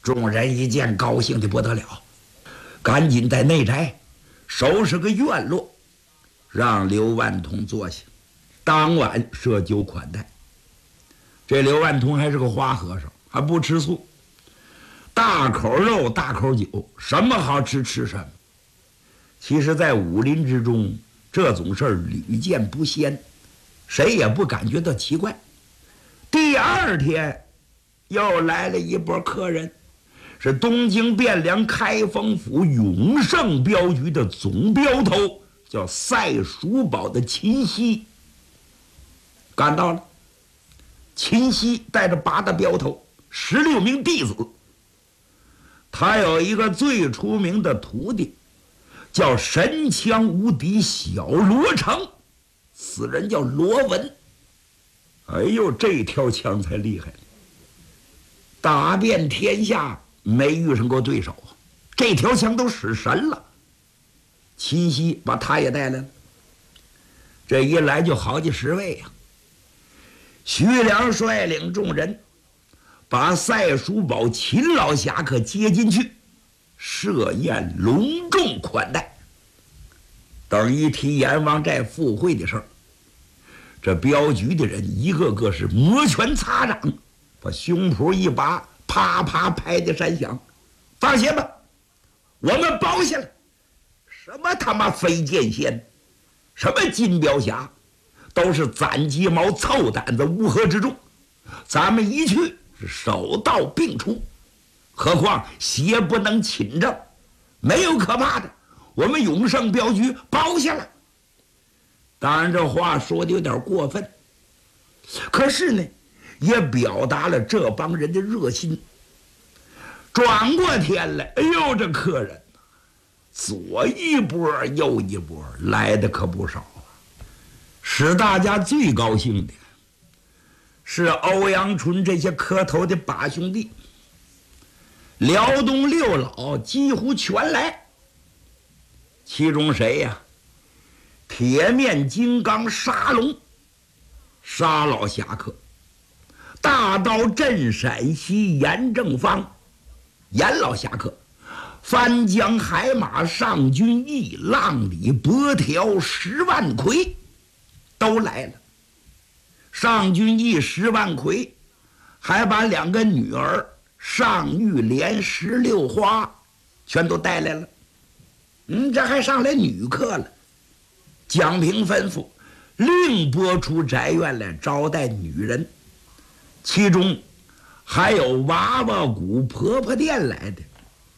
众人一见，高兴的不得了，赶紧在内宅收拾个院落，让刘万通坐下。当晚设酒款待。这刘万通还是个花和尚，还不吃素，大口肉大口酒，什么好吃吃什么。其实在武林之中，这种事儿屡见不鲜，谁也不感觉到奇怪。第二天又来了一波客人，是东京汴梁开封府永盛镖局的总镖头，叫赛叔宝的秦熙赶到了。秦熙带着8大镖头，16名弟子。他有一个最出名的徒弟，叫神枪无敌小罗成，此人叫罗文。哎呦，这条枪才厉害，打遍天下没遇上过对手，这条枪都使神了。秦熙把他也带来了，这一来就好几十位呀。徐良率领众人把赛叔宝秦老侠客接进去，设宴隆重款待。等一提阎王寨赴会的事儿，这镖局的人一个个是摩拳擦掌，把胸脯一拔，啪啪拍的山响。放心吧，我们包下来，什么他妈飞剑仙，什么金镖侠，都是攒鸡毛凑胆子乌合之众，咱们一去是手到病除。何况邪不能侵正，没有可怕的，我们永盛镖局包下了。当然这话说的有点过分，可是呢也表达了这帮人的热心。转过天来，哎呦，这客人左一波右一波，来的可不少。使大家最高兴的是欧阳纯这些磕头的8兄弟，辽东6老几乎全来。其中谁呀？铁面金刚沙龙，沙老侠客；大刀镇陕西严正方，严老侠客；翻江海马上军义，浪里伯条10万魁都来了。上军义10万魁还把2个女儿上玉莲、16花全都带来了。这还上来女客了。蒋平吩咐另拨出宅院来招待女人，其中还有娃娃谷婆婆店来的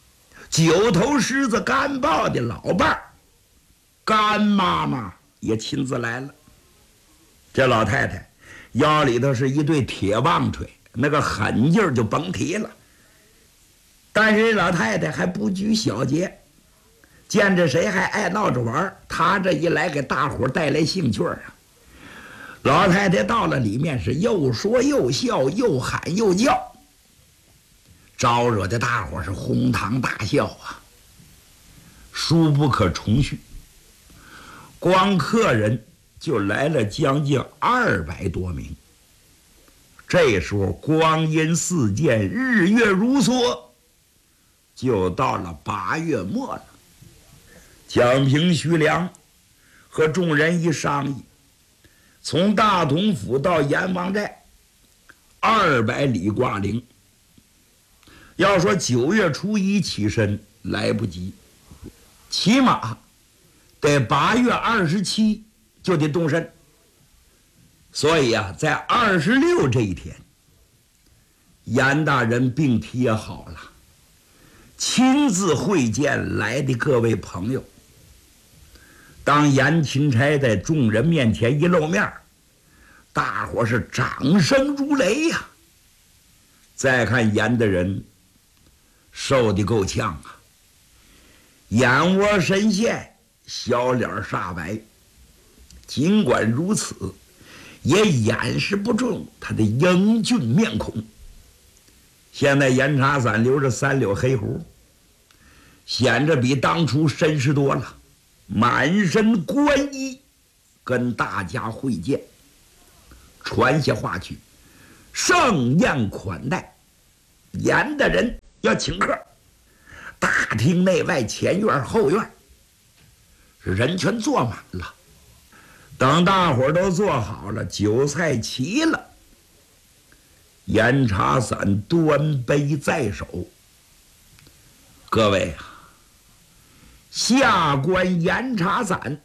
9头狮子干豹的老伴儿干妈妈也亲自来了。这老太太腰里头是一对铁棒槌，那个狠劲儿就甭提了。但是老太太还不拘小节，见着谁还爱闹着玩，她这一来给大伙带来兴趣啊。老太太到了里面是又说又笑，又喊又叫，招惹的大伙是哄堂大笑啊，书不可重叙。光客人就来了将近200多名。这时候光阴似箭，日月如梭，就到了8月末了。蒋平、徐良和众人一商议，从大同府到阎王寨200里挂零。要说9月初1起身来不及，起码得8月27就得动身。所以啊，在26这一天，严大人病体也好了，亲自会见来的各位朋友。当严钦差在众人面前一露面，大伙是掌声如雷呀。再看严的人瘦得够呛啊，眼窝深陷，小脸煞白。尽管如此，也掩饰不住他的英俊面孔。现在严查伞留着3绺黑胡，显着比当初绅士多了，满身官衣，跟大家会见，传下话去，盛宴款待。严的人要请客。大厅内外前院后院是人全坐满了。等大伙儿都坐好了，酒菜齐了，严茶伞端杯在手。各位啊，下官严茶伞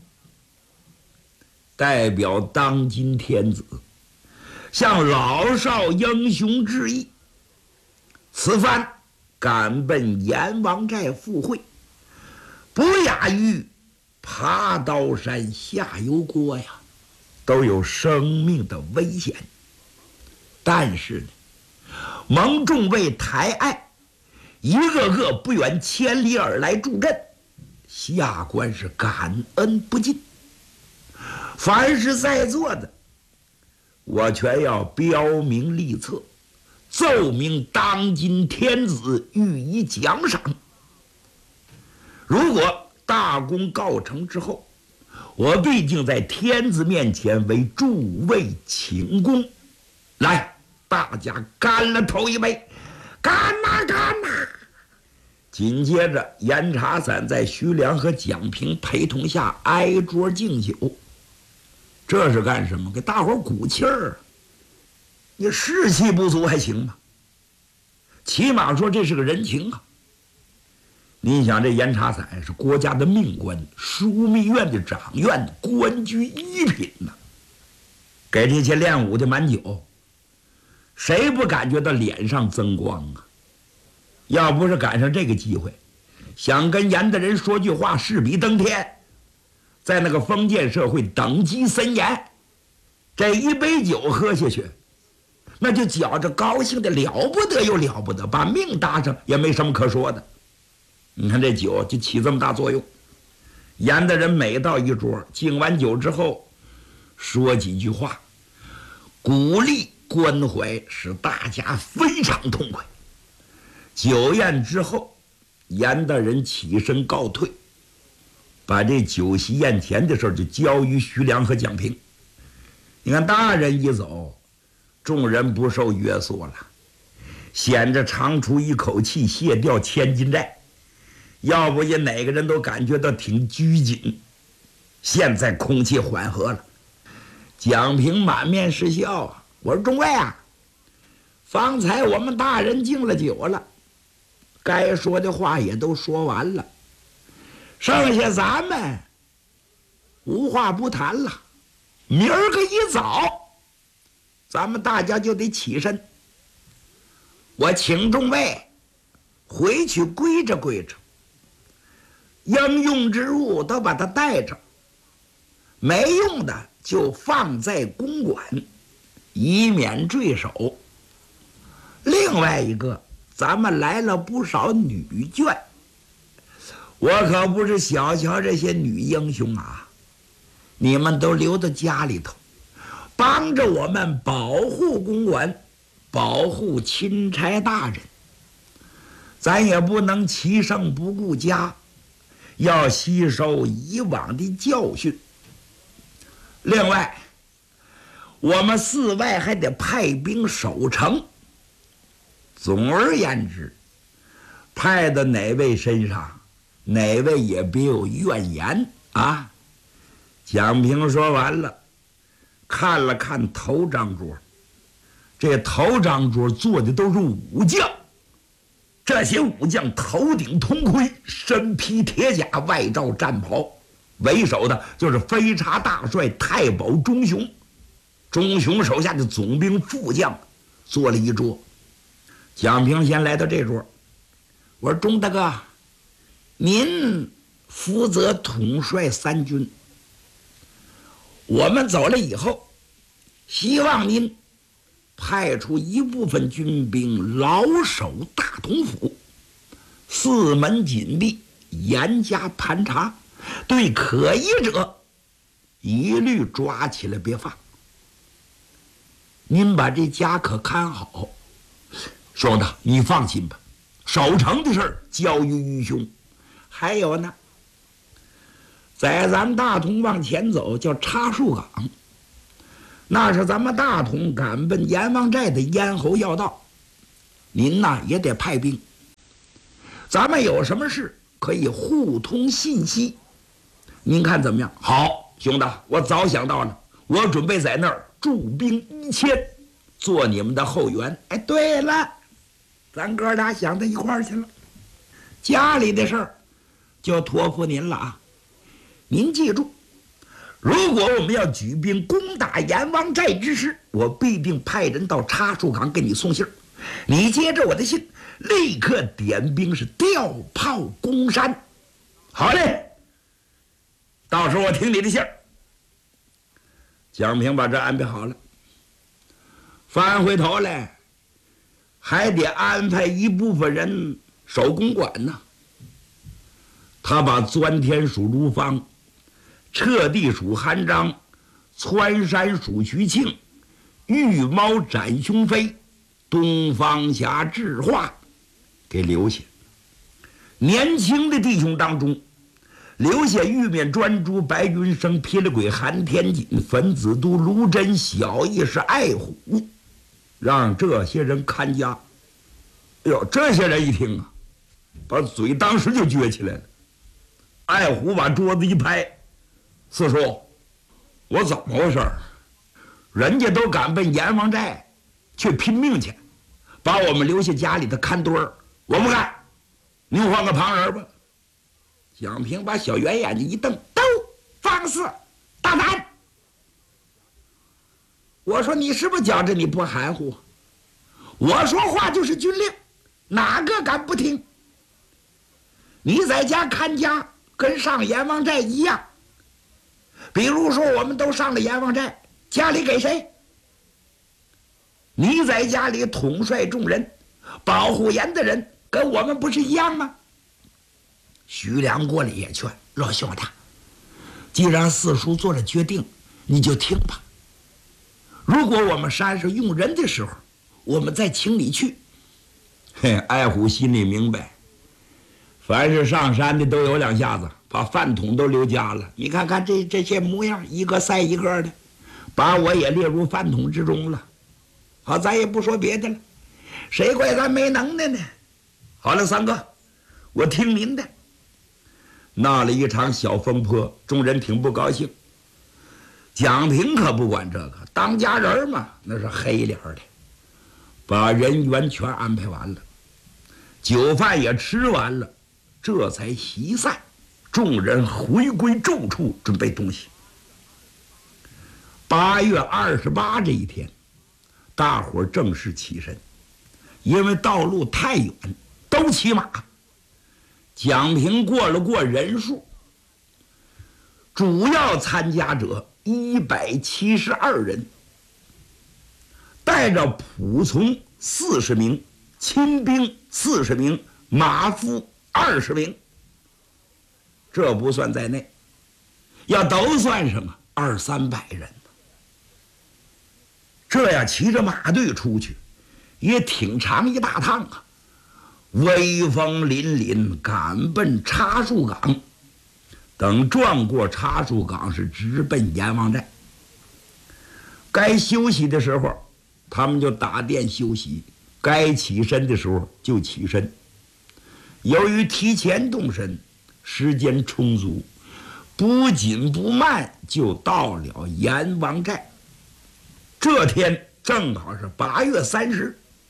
代表当今天子向老少英雄致意，此番赶奔阎王寨赴会，不亚于爬刀山下油锅呀，都有生命的危险。但是呢，蒙众位抬爱，一个个不远千里而来助阵，下官是感恩不尽。凡是在座的，我全要标明立册，奏明当今天子，予以奖赏。如果大功告成之后，我必定在天子面前为诸位请功。来，大家干了头一杯，干呐干呐！紧接着，严茶伞在徐良和蒋平陪同下挨桌敬酒。这是干什么？给大伙儿鼓气儿。你士气不足还行吗？起码说这是个人情啊。你想，这严茶伞是国家的命官，枢密院的掌院，官居一品呐，给这些练武的满酒，谁不感觉到脸上增光啊？要不是赶上这个机会，想跟严大人说句话，势比登天。在那个封建社会，等级森严，这一杯酒喝下去，那就觉着高兴的了不得又了不得，把命搭上也没什么可说的。你看这酒就起这么大作用。严大人每到一桌，敬完酒之后，说几句话，鼓励关怀，使大家非常痛快。酒宴之后，严大人起身告退，把这酒席宴前的事就交于徐良和蒋平。你看大人一走，众人不受约束了，显着长出一口气，卸掉千斤债。要不也哪个人都感觉到挺拘谨。现在空气缓和了，蒋平满面是笑啊。我说众位啊，方才我们大人敬了酒了，该说的话也都说完了，剩下咱们无话不谈了。明儿个一早，咱们大家就得起身。我请众位回去归着归着，应用之物都把它带着，没用的就放在公馆，以免坠手。另外一个，咱们来了不少女眷，我可不是小瞧这些女英雄啊，你们都留到家里头，帮着我们保护公馆，保护钦差大人。咱也不能其胜不顾家，要吸收以往的教训。另外，我们寺外还得派兵守城。总而言之，派到哪位身上，哪位也别有怨言啊。蒋平说完了，看了看头张桌，这头张桌坐的都是武将。这些武将头顶铜盔，身披铁甲，外罩战袍，为首的就是飞察大帅太保钟雄。钟雄手下的总兵副将坐了一桌。蒋平先来到这桌，我说钟大哥，您负责统帅三军，我们走了以后，希望您派出一部分军兵牢守大同府，四门紧闭，严加盘查，对可疑者一律抓起来别放。您把这家可看好。兄弟，你放心吧，守城的事儿交于愚兄。还有呢，在咱们大同往前走叫插树岗，那是咱们大同赶奔阎王寨的咽喉要道。您呐也得派兵， 咱们有什么事可以互通信息，您看怎么样？好，兄弟，我早想到了，我准备在那儿驻兵1000，做你们的后援。哎，对了，咱哥俩想到一块儿去了，家里的事儿就托付您了啊！您记住，如果我们要举兵攻打阎王寨之时，我必定派人到茶树岗给你送信儿，你接着我的信，立刻点兵是调炮攻山。好嘞，到时候我听你的信儿。蒋平把这安排好了，翻回头来还得安排一部分人守公馆呢。他把钻天属卢方，彻地属韩章，窜山属徐庆，玉猫斩雄飞，东方侠智化给留下。年轻的弟兄当中，留下玉面专诸、白云生、霹雳鬼韩天锦、粉子都、卢真、小义是爱虎，让这些人看家。哎呦，这些人一听啊，把嘴当时就撅起来了。爱虎把桌子一拍：“四叔，我怎么回事？人家都敢奔阎王寨去拼命去，把我们留下家里的看墩儿，我不干，您换个旁人吧。”蒋平把小圆眼睛一瞪：“都放肆，大胆！我说你是不是觉着你不含糊？我说话就是军令，哪个敢不听？你在家看家跟上阎王寨一样。比如说我们都上了阎王寨，家里给谁？你在家里统帅众人，保护严的人，跟我们不是一样吗？”徐良过来也劝：“老兄弟，既然四叔做了决定，你就听吧。如果我们山上用人的时候，我们再请你去。”嘿，爱虎心里明白，凡是上山的都有两下子，把饭桶都留家了。你看看这些模样，一个赛一个的，把我也列入饭桶之中了。好，咱也不说别的了，谁怪咱没能耐呢？好了，三哥，我听您的。闹了一场小风波，众人挺不高兴。蒋平可不管这个，当家人嘛，那是黑脸的，把人员全安排完了，酒饭也吃完了，这才席散，众人回归住处，准备东西。8月28这一天，大伙儿正式起身，因为道路太远，都骑马。蒋平过了过人数，主要参加者172人，带着仆从40名，亲兵40名，马夫20名，这不算在内，要都算上啊，200-300人。这样骑着马队出去，也挺长一大趟啊。威风凛凛赶奔茶树岗，等转过茶树岗是直奔阎王寨。该休息的时候他们就打垫休息，该起身的时候就起身。由于提前动身，时间充足，不紧不慢就到了阎王寨。这天正好是8月30。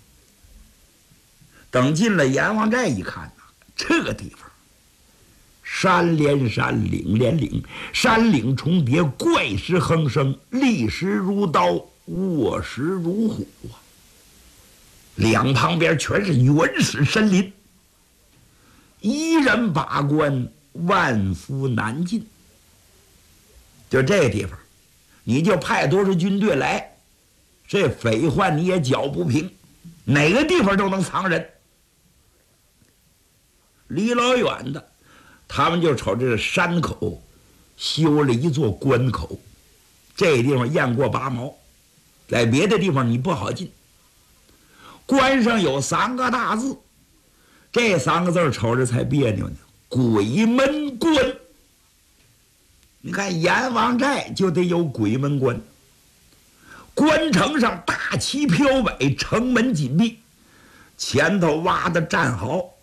等进了阎王寨一看呐，这个地方山连山，岭连岭，山岭重叠，怪石横生，立石如刀，卧石如虎啊！两旁边全是原始森林，一人把关，万夫难进。就这地方，你就派多少军队来，这匪患你也剿不平，哪个地方都能藏人。离老远的，他们就瞅这山口修了一座关口，这地方雁过拔毛，在别的地方你不好进。关上有3个大字，这3个字瞅着才别扭呢，鬼门关。你看阎王寨就得有鬼门关，关城上大旗飘摆，城门紧闭，前头挖的战壕